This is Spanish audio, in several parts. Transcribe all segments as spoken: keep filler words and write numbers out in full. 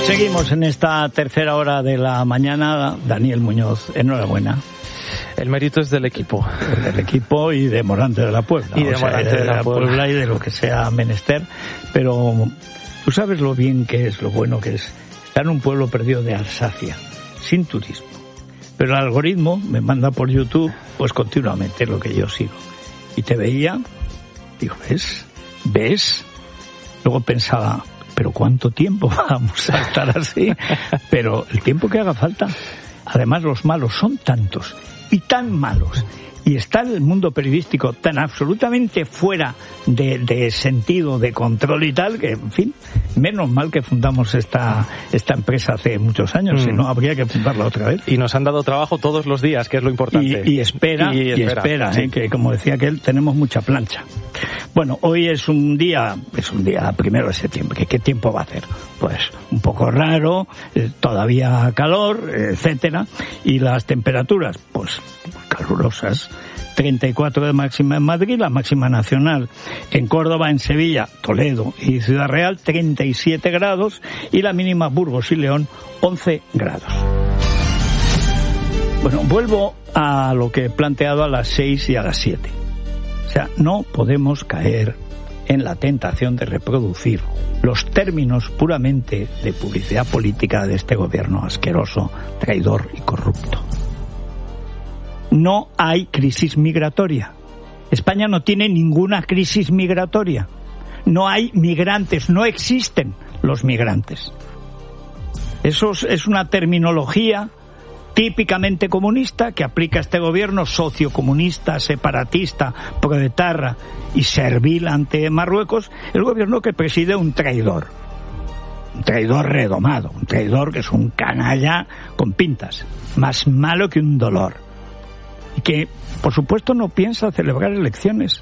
Seguimos en esta tercera hora de la mañana. Daniel Muñoz, enhorabuena. El mérito es del equipo. Del equipo y de Morante de la Puebla. Y de o sea, Morante de, de la, la Puebla. Puebla y de lo que sea menester. Pero tú sabes lo bien que es, lo bueno que es estar en un pueblo perdido de Alsacia, sin turismo. Pero el algoritmo me manda por YouTube, pues continuamente lo que yo sigo. Y te veía, digo, ¿ves? ¿Ves? Luego pensaba, ¿pero cuánto tiempo vamos a estar así? Pero el tiempo que haga falta. Además, los malos son tantos y tan malos. Y está el mundo periodístico tan absolutamente fuera de, de sentido, de control y tal, que, en fin, menos mal que fundamos esta esta empresa hace muchos años, mm. si no habría que fundarla otra vez. Y nos han dado trabajo todos los días, que es lo importante. Y, y espera, y, y espera, y espera sí. eh, que como decía aquel, tenemos mucha plancha. Bueno, hoy es un día, es un día primero de septiembre. ¿Qué tiempo va a hacer? Pues un poco raro, eh, todavía calor, etcétera, y las temperaturas, pues calurosas. treinta y cuatro de máxima en Madrid, la máxima nacional en Córdoba, en Sevilla, Toledo y Ciudad Real, treinta y siete grados, y la mínima Burgos y León, once grados. Bueno, vuelvo a lo que he planteado a las seis y a las siete. O sea, no podemos caer en la tentación de reproducir los términos puramente de publicidad política de este gobierno asqueroso, traidor y corrupto. No hay crisis migratoria. España no tiene ninguna crisis migratoria. No hay migrantes, no existen los migrantes. Eso es una terminología típicamente comunista que aplica este gobierno sociocomunista, separatista, proetarra y servil ante Marruecos, el gobierno que preside un traidor. Un traidor redomado, un traidor que es un canalla con pintas, más malo que un dolor. Y que, por supuesto, no piensa celebrar elecciones.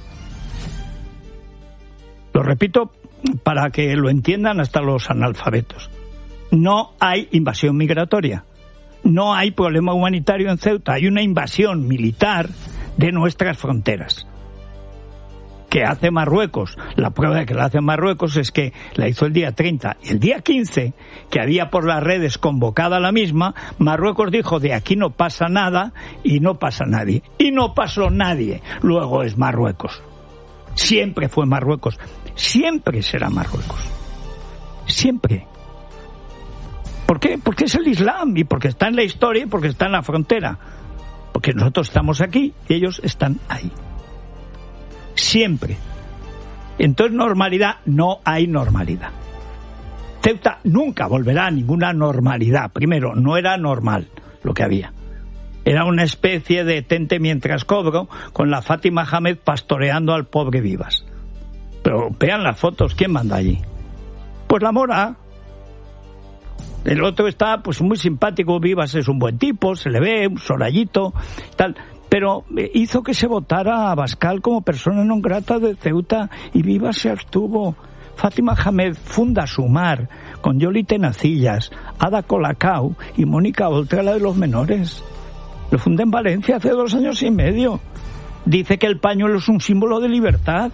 Lo repito para que lo entiendan hasta los analfabetos. No hay invasión migratoria. No hay problema humanitario en Ceuta. Hay una invasión militar de nuestras fronteras. ¿Qué hace Marruecos? La prueba de que la hace Marruecos es que la hizo el día treinta. Y el día quince, que había por las redes convocada la misma, Marruecos dijo, de aquí no pasa nada y no pasa nadie. Y no pasó nadie. Luego es Marruecos. Siempre fue Marruecos. Siempre será Marruecos. Siempre. ¿Por qué? Porque es el Islam y porque está en la historia y porque está en la frontera. Porque nosotros estamos aquí y ellos están ahí. Siempre. Entonces, normalidad, no hay normalidad. Ceuta nunca volverá a ninguna normalidad. Primero, no era normal lo que había. Era una especie de tente mientras cobro, con la Fátima Hamed pastoreando al pobre Vivas. Pero vean las fotos, ¿quién manda allí? Pues la Mora. El otro está pues muy simpático, Vivas es un buen tipo, se le ve, un sorayito, tal. Pero hizo que se votara a Abascal como persona non grata de Ceuta y Vivas se abstuvo. Fátima Hamed funda Sumar con Yoli Tenacillas, Ada Colacao y Mónica Oltra, la de los menores. Lo funda en Valencia hace dos años y medio. Dice que el pañuelo es un símbolo de libertad.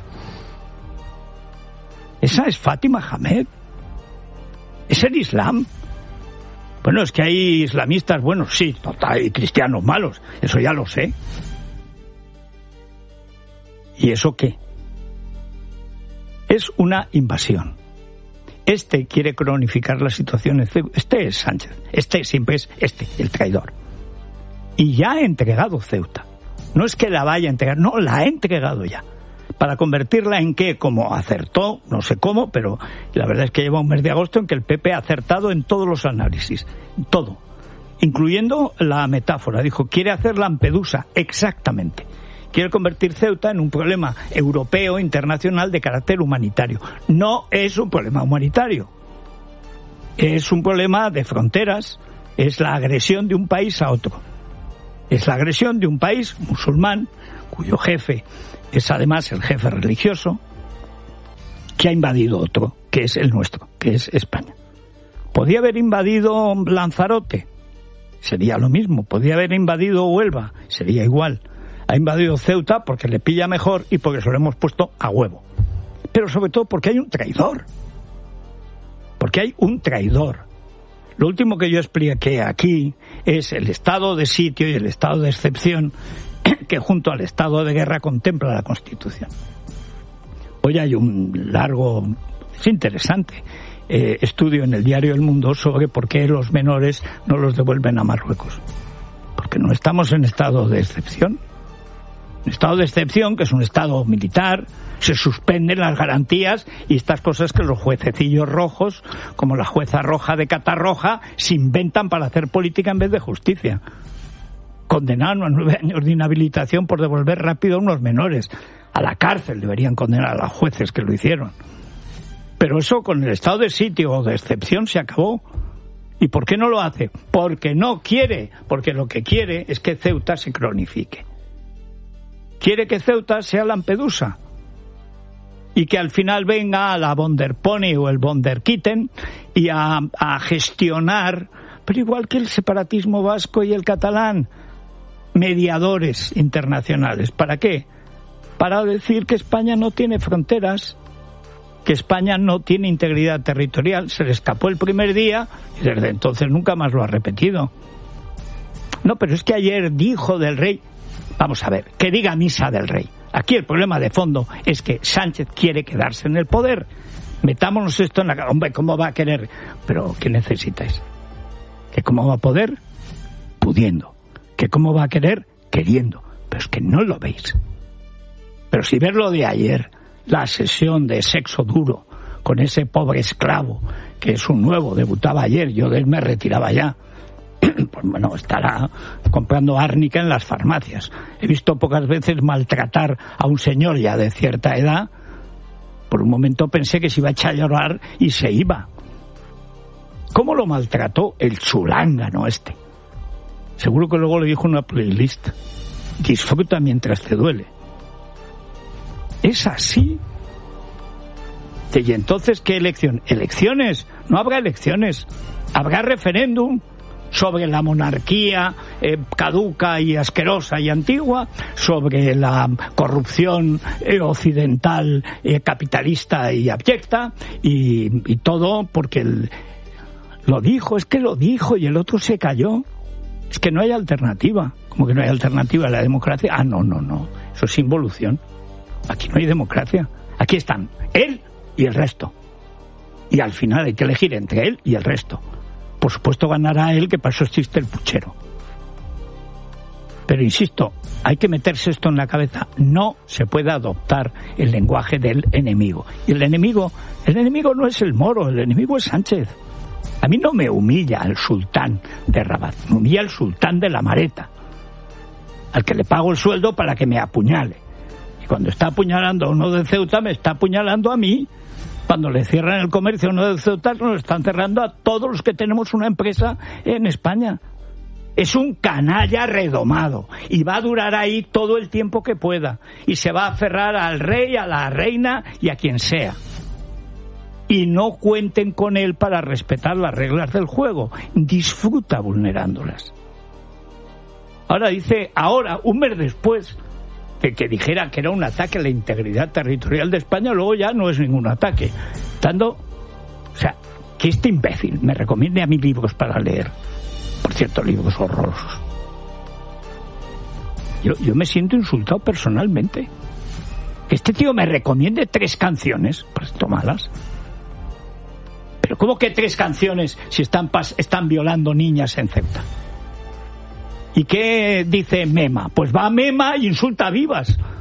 Esa es Fátima Hamed. Es el Islam. Bueno, es que hay islamistas buenos, sí, total, y cristianos malos, eso ya lo sé. ¿Y eso qué? Es una invasión. Este quiere cronificar la situación. Este es Sánchez, este siempre es este, el traidor. Y ya ha entregado Ceuta. No es que la vaya a entregar, no, la ha entregado ya. Para convertirla en qué, como acertó, no sé cómo, pero la verdad es que lleva un mes de agosto en que el P P ha acertado en todos los análisis, todo, incluyendo la metáfora. Dijo, quiere hacer Lampedusa, exactamente. Quiere convertir Ceuta en un problema europeo, internacional, de carácter humanitario. No es un problema humanitario, es un problema de fronteras, es la agresión de un país a otro. Es la agresión de un país musulmán, cuyo jefe es además el jefe religioso, que ha invadido otro, que es el nuestro, que es España. Podía haber invadido Lanzarote, sería lo mismo. Podía haber invadido Huelva, sería igual. Ha invadido Ceuta porque le pilla mejor y porque se lo hemos puesto a huevo. Pero sobre todo porque hay un traidor. Porque hay un traidor. Lo último que yo expliqué aquí es el estado de sitio y el estado de excepción que junto al estado de guerra contempla la Constitución. Hoy hay un largo, es interesante, eh, estudio en el diario El Mundo sobre por qué los menores no los devuelven a Marruecos. Porque no estamos en estado de excepción. En estado de excepción, que es un estado militar, se suspenden las garantías y estas cosas que los juececillos rojos, como la jueza roja de Catarroja, se inventan para hacer política en vez de justicia. Condenaron a nueve años de inhabilitación por devolver rápido a unos menores. A la cárcel deberían condenar a los jueces que lo hicieron. Pero eso con el estado de sitio o de excepción se acabó. ¿Y por qué no lo hace? Porque no quiere, porque lo que quiere es que Ceuta se cronifique. Quiere que Ceuta sea Lampedusa y que al final venga la von der Pony o el von der Kitten y a, a gestionar, pero igual que el separatismo vasco y el catalán, mediadores internacionales. ¿Para qué? Para decir que España no tiene fronteras, que España no tiene integridad territorial. Se le escapó el primer día y desde entonces nunca más lo ha repetido. No, pero es que ayer dijo del rey, vamos a ver, que diga misa del rey. Aquí el problema de fondo es que Sánchez quiere quedarse en el poder. Metámonos esto en la cara. Hombre, ¿cómo va a querer? Pero ¿qué necesitáis? ¿Que cómo va a poder? Pudiendo. ¿Que cómo va a querer? Queriendo. Pero es que no lo veis. Pero si ves lo de ayer, la sesión de sexo duro con ese pobre esclavo, que es un nuevo, debutaba ayer, yo de él me retiraba ya, pues bueno, estará comprando árnica en las farmacias. He visto pocas veces maltratar a un señor ya de cierta edad. Por un momento pensé que se iba a echar a llorar y se iba. ¿Cómo lo maltrató el chulángano este? Seguro que luego le dijo una playlist: disfruta mientras te duele. Es así. Y entonces, ¿qué elección? ¿Elecciones? No habrá elecciones. Habrá referéndum sobre la monarquía eh, caduca y asquerosa y antigua, sobre la corrupción eh, occidental, eh, capitalista y abyecta, y, y todo porque el, lo dijo, es que lo dijo y el otro se cayó. Es que no hay alternativa. ¿Cómo que no hay alternativa a la democracia? Ah, no, no, no. Eso es involución. Aquí no hay democracia. Aquí están él y el resto. Y al final hay que elegir entre él y el resto. Por supuesto ganará él, que para eso existe el puchero. Pero insisto, hay que meterse esto en la cabeza. No se puede adoptar el lenguaje del enemigo. Y el enemigo, el enemigo no es el Moro, el enemigo es Sánchez. A mí no me humilla el sultán de Rabat, me humilla el sultán de la Mareta, al que le pago el sueldo para que me apuñale. Y cuando está apuñalando a uno de Ceuta, me está apuñalando a mí. Cuando le cierran el comercio a uno de Ceuta, nos están cerrando a todos los que tenemos una empresa en España. Es un canalla redomado y va a durar ahí todo el tiempo que pueda. Y se va a aferrar al rey, a la reina y a quien sea. Y no cuenten con él para respetar las reglas del juego. Disfruta vulnerándolas. Ahora dice, ahora, un mes después de que dijera que era un ataque a la integridad territorial de España, luego ya no es ningún ataque. Dando, o sea, que este imbécil me recomiende a mí libros para leer. Por cierto, libros horrorosos. Yo, yo me siento insultado personalmente. Que este tío me recomiende tres canciones, pues tómalas. Pero ¿cómo que tres canciones si están, pas- están violando niñas en Ceuta? ¿Y qué dice Mema? Pues va a Mema y insulta a Vivas.